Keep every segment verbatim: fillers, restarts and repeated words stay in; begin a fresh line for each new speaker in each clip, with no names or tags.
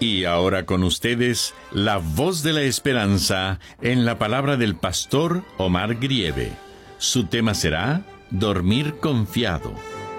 Y ahora con ustedes, la voz de la esperanza en la palabra del pastor Omar Grieve. Su tema será Dormir confiado.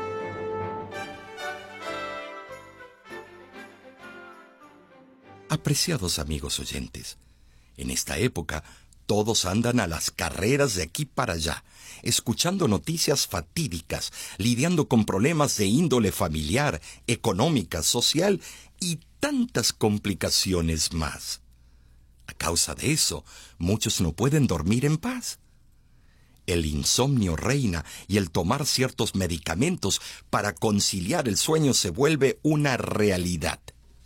Apreciados amigos oyentes, en esta época todos andan a las carreras de aquí para allá, escuchando noticias fatídicas, lidiando con problemas de índole familiar, económica, social y tantas complicaciones más. A causa de eso, muchos no pueden dormir en paz. El insomnio reina y el tomar ciertos medicamentos para conciliar el sueño se vuelve una realidad.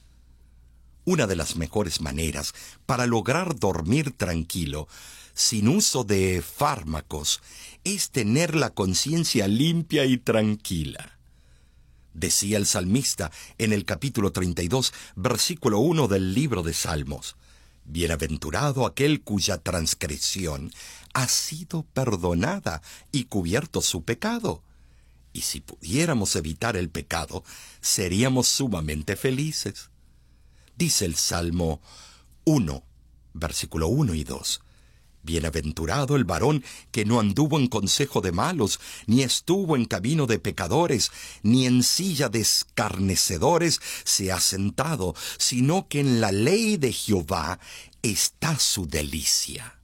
Una de las mejores maneras para lograr dormir tranquilo, sin uso de fármacos, es tener la conciencia limpia y tranquila. Decía el salmista en el capítulo treinta y dos, versículo uno del libro de Salmos: Bienaventurado aquel cuya transgresión ha sido perdonada y cubierto su pecado. Y si pudiéramos evitar el pecado, seríamos sumamente felices. Dice el Salmo uno, versículo uno y dos. Bienaventurado el varón que no anduvo en consejo de malos, ni estuvo en camino de pecadores, ni en silla de escarnecedores se ha sentado, sino que en la ley de Jehová está su delicia.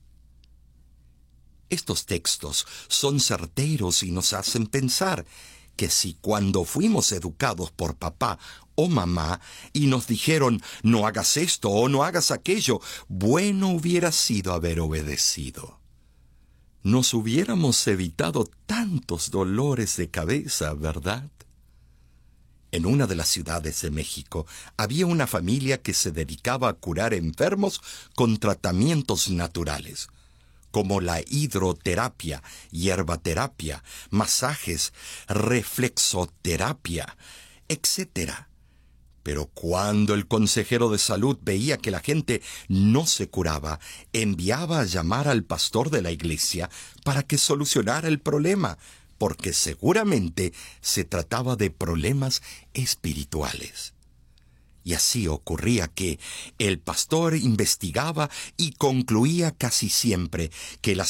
Estos textos son certeros y nos hacen pensar que si cuando fuimos educados por papá o mamá y nos dijeron no hagas esto o no hagas aquello, bueno hubiera sido haber obedecido. Nos hubiéramos evitado tantos dolores de cabeza, ¿verdad? En una de las ciudades de México había una familia que se dedicaba a curar enfermos con tratamientos naturales, como la hidroterapia, hierbaterapia, masajes, reflexoterapia, etcétera. Pero cuando el consejero de salud veía que la gente no se curaba, enviaba a llamar al pastor de la iglesia para que solucionara el problema, porque seguramente se trataba de problemas espirituales. Y así ocurría que el pastor investigaba y concluía casi siempre que las